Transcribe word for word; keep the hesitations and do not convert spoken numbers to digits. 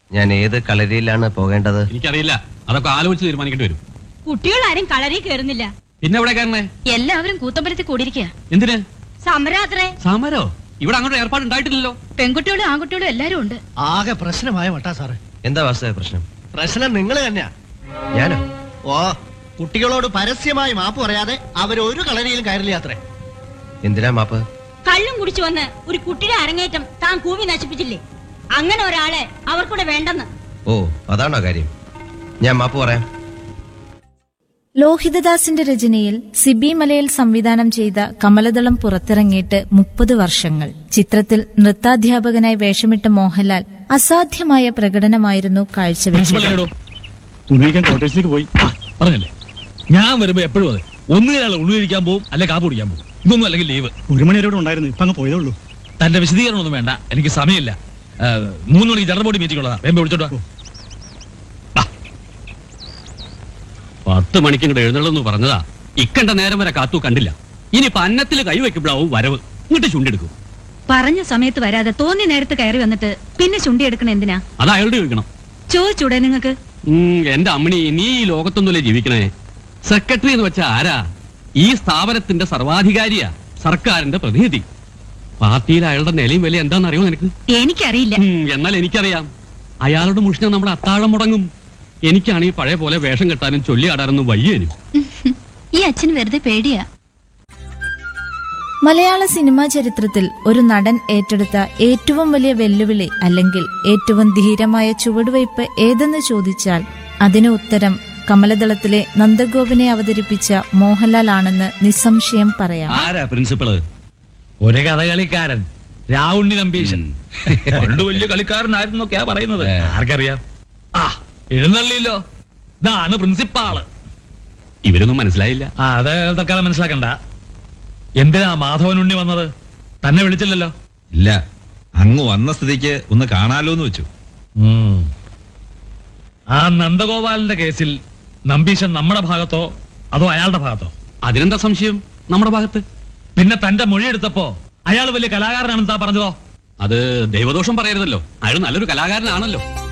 ഞാൻ ഏത് കളരിയിലാണ് പോകേണ്ടത്? എനിക്കറിയില്ല, അതൊക്കെ ആലോചിച്ച് തീരുമാനിക്കേണ്ടി വരും. കുട്ടികളാരും കളരി കയറുന്നില്ല. പിന്നെ എവിടെ കയറണേ? എല്ലാവരും കൂത്തമ്പലത്തിൽ കൂടിയിരിക്കുക. എന്തിന്? സമരാത്രേ. സമരോ? ഇവിടെ അങ്ങോട്ട് ഏർപ്പാട് ഉണ്ടായിട്ടില്ലല്ലോ. പെൺകുട്ടികളും ആൺകുട്ടികളും എല്ലാരും ഉണ്ട്. ആകെ പ്രശ്നമായ വട്ടാ സാറേ. എന്താ വാസ്തവ പ്രശ്നം? പ്രശ്നം നിങ്ങൾ തന്നെയാ. ഞാനോ? ഓ, കുട്ടികളോട് പരസ്യമായി മാപ്പ് പറയാതെ അവരൊരു കളരിയിലും കയറില്ല അത്രേ. എന്തിനാ മാപ്പ്? കള്ളും കുടിച്ചു വന്ന് ഒരു കുട്ടിയുടെ അരങ്ങേറ്റം താൻ കൂവി നശിപ്പിച്ചില്ലേ? അങ്ങനെ ഒരാളെ അവർക്കൂടെ വേണ്ടെന്ന്. ഓ, അതാണോ കാര്യം? ഞാൻ മാപ്പ് പറയാം. ലോഹിതദാസിന്റെ രചനയിൽ സിബി മലയിൽ സംവിധാനം ചെയ്ത കമലദളം പുറത്തിറങ്ങിയിട്ട് മുപ്പത് വർഷങ്ങൾ. ചിത്രത്തിൽ നൃത്താധ്യാപകനായി വേഷമിട്ട മോഹൻലാൽ അസാധ്യമായ പ്രകടനമായിരുന്നു കാഴ്ചവെച്ചത്. കോട്ടേഴ്സിലേക്ക് പോയി പറഞ്ഞല്ലേ, ഞാൻ വരുമ്പോ എപ്പോഴും അതെ, ഒന്നുകിൽ ഉള്ളിരിക്കാൻ പോകും, അല്ലെ കാപ്പ് കുടിക്കാൻ പോകും. ഇതൊന്നും അല്ലെങ്കിൽ ലീവ്. ഒരു മണി വരെ ഉണ്ടായിരുന്നു, ഇപ്പൊ അങ്ങ് പോയതേ ഉള്ളൂ. തന്റെ വിശദീകരണം ഒന്നും വേണ്ട, എനിക്ക് സമയമില്ല. മൂന്ന് മണിക്ക് ജനറൽ ബോഡി മീറ്റിംഗ് ഉള്ളതാ, വേമ്പ വിളിച്ചോട്ടോ. പത്ത് മണിക്ക് ഇങ്ങോട്ട് എഴുന്നള്ളെന്ന് പറഞ്ഞതാ, ഇക്കണ്ട നേരം വരെ കാത്തു കണ്ടില്ല. ഇനി പന്നത്തിൽ കൈവയ്ക്കുമ്പോഴാവും വരവ്. ഇങ്ങോട്ട് ചുണ്ടെടുക്കും. പറഞ്ഞ സമയത്ത് വരാതെ തോന്നി നേരത്ത് കയറി വന്നിട്ട് പിന്നെ ചുണ്ടി എടുക്കണ എന്തിനാ? അത് അയാളുടെ ചോദിക്കണം. ചോദിച്ചൂടെ നിങ്ങൾക്ക്? എന്റെ അമ്മണി, നീ ഈ ലോകത്തൊന്നുമല്ലേ ജീവിക്കണേ? സെക്രട്ടറി എന്ന് വെച്ചാ ആരാ? ഈ സ്ഥാപനത്തിന്റെ സർവാധികാരിയാ, സർക്കാരിന്റെ പ്രതിനിധി. പാർട്ടിയിൽ അയാളുടെ നിലയും വില എന്താണെന്ന് അറിയോ നിനക്ക്? എനിക്കറിയില്ല. എന്നാൽ എനിക്കറിയാം. അയാളുടെ മുഷ്ണ നമ്മുടെ അത്താഴം മുടങ്ങും. എനിക്കാണ് ഈ പഴയ പോലെ വേഷം കെട്ടാനും ചൊല്ലിയാടാനൊന്നും വയ്യേനും. ഈ അച്ഛന് വെറുതെ പേടിയാ. മലയാള സിനിമാ ചരിത്രത്തിൽ ഒരു നടൻ ഏറ്റെടുത്ത ഏറ്റവും വലിയ വെല്ലുവിളി അല്ലെങ്കിൽ ഏറ്റവും ധീരമായ ചുവടുവയ്പ് ഏതെന്ന് ചോദിച്ചാൽ അതിന് ഉത്തരം കമലദളത്തിലെ നന്ദഗോപനെ അവതരിപ്പിച്ച മോഹൻലാൽ ആണെന്ന് നിസ്സംശയം പറയാം. ആരാ പ്രിൻസിപ്പള്? ഒരു കഥകളിക്കാരൻ, രാവുണ്ണി നമ്പീശൻ. പണ്ട് വലിയ കളിക്കാരനായിരുന്നൊക്കെയാ പറയുന്നത്. ആർക്കറിയാം? ആ, എഴുന്നള്ളില്ലോ, ഇതാണ് പ്രിൻസിപ്പാള്. ഇവരൊന്നും മനസ്സിലായില്ല. ആ, അത് തൽക്കാലം മനസ്സിലാക്കണ്ട. എന്തിനാ മാധവൻ ഉണ്ണി വന്നത്? തന്നെ വിളിച്ചില്ലല്ലോ. ഇല്ല, അങ്ങ് വന്ന സ്ഥിതിക്ക് ഒന്ന് കാണാലോ എന്ന് വെച്ചു. ആ നന്ദഗോപാലിന്റെ കേസിൽ നമ്പീശൻ നമ്മുടെ ഭാഗത്തോ അതോ അയാളുടെ ഭാഗത്തോ? അതിനെന്താ സംശയം? നമ്മുടെ ഭാഗത്ത്. പിന്നെ തന്റെ മൊഴി എടുത്തപ്പോ അയാൾ വലിയ കലാകാരനാണെന്ന് താ പറഞ്ഞതോ? അത് ദൈവദോഷം പറയരുതല്ലോ, അയാൾ നല്ലൊരു കലാകാരനാണല്ലോ.